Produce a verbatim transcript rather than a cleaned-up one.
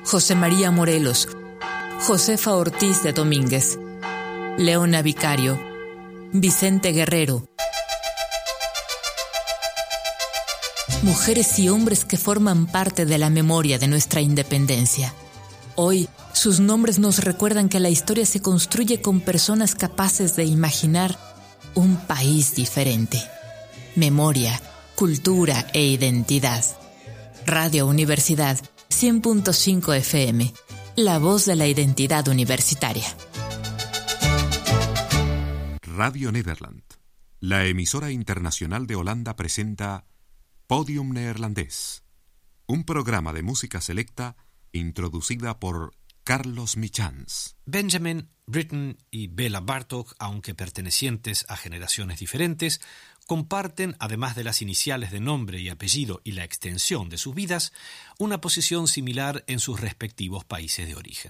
José María Morelos, Josefa Ortiz de Domínguez, Leona Vicario, Vicente Guerrero. Mujeres y hombres que forman parte de la memoria de nuestra independencia. Hoy, sus nombres nos recuerdan que la historia se construye con personas capaces de imaginar un país diferente. Memoria, cultura e identidad. Radio Universidad cien punto cinco F M, la voz de la identidad universitaria. Radio Nederland, la emisora internacional de Holanda, presenta Podium Neerlandés, un programa de música selecta introducida por Carlos Michans. Benjamin Britten y Bela Bartok, aunque pertenecientes a generaciones diferentes, comparten, además de las iniciales de nombre y apellido y la extensión de sus vidas, una posición similar en sus respectivos países de origen.